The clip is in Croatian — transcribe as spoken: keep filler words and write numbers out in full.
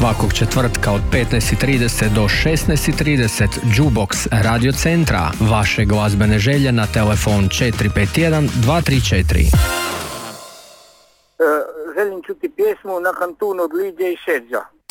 Svakog četvrtka od petnaest i trideset do šesnaest i trideset Jukebox Radio Centra. Vaše glazbene želje na telefon četiri pet jedan dva tri četiri. Želim čuti pjesmu Na kantunu od Lidije i Šeđa.